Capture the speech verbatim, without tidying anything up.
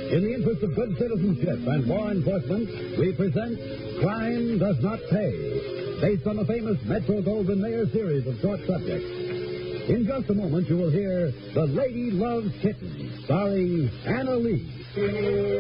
In the interest of good citizenship and law enforcement, we present Crime Does Not Pay, based on the famous Metro-Goldwyn-Mayer series of short subjects. In just a moment, you will hear The Lady Loves Kittens, starring Anna Lee.